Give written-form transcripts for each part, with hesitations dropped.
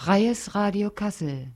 Freies Radio Kassel.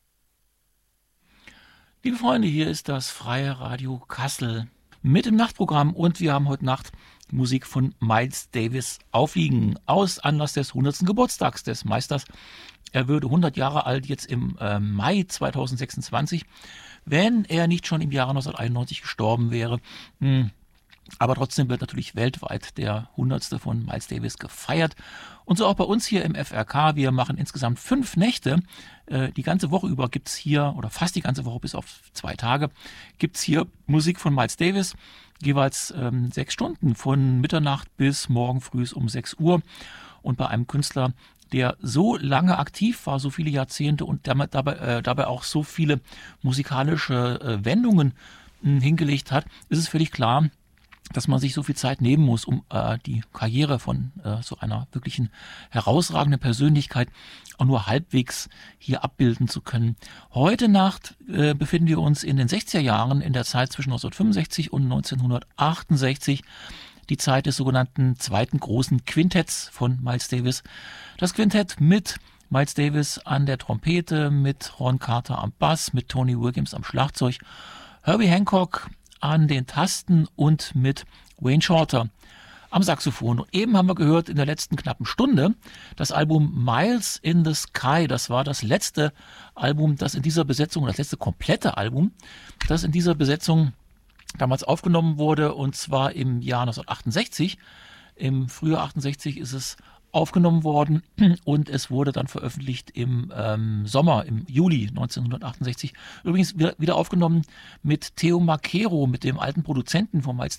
Liebe Freunde, hier ist das Freie Radio Kassel mit dem Nachtprogramm und wir haben heute Nacht Musik von Miles Davis aufliegen aus Anlass des 100. Geburtstags des Meisters. Er würde 100 Jahre alt jetzt im Mai 2026, wenn er nicht schon im Jahre 1991 gestorben wäre. Aber trotzdem wird natürlich weltweit der 100. von Miles Davis gefeiert. Und so auch bei uns hier im FRK. Wir machen insgesamt 5 Nächte. Die ganze Woche über gibt's hier, oder fast die ganze Woche bis auf 2 Tage, gibt's hier Musik von Miles Davis. Jeweils 6 Stunden von Mitternacht bis morgen früh um 6 Uhr. Und bei einem Künstler, der so lange aktiv war, so viele Jahrzehnte und dabei auch so viele musikalische Wendungen hingelegt hat, ist es völlig klar, dass man sich so viel Zeit nehmen muss, um die Karriere von so einer wirklichen herausragenden Persönlichkeit auch nur halbwegs hier abbilden zu können. Heute Nacht befinden wir uns in den 60er Jahren, in der Zeit zwischen 1965 und 1968, die Zeit des sogenannten zweiten großen Quintetts von Miles Davis. Das Quintett mit Miles Davis an der Trompete, mit Ron Carter am Bass, mit Tony Williams am Schlagzeug, Herbie Hancock an den Tasten und mit Wayne Shorter am Saxophon. Und eben haben wir gehört in der letzten knappen Stunde das Album Miles in the Sky. Das war das letzte Album, das in dieser Besetzung, das letzte komplette Album, das in dieser Besetzung damals aufgenommen wurde, und zwar im Jahr 1968. Im Frühjahr 68 ist es aufgenommen worden und es wurde dann veröffentlicht im Sommer, im Juli 1968. Übrigens wieder aufgenommen mit Theo Macero, mit dem alten Produzenten von Miles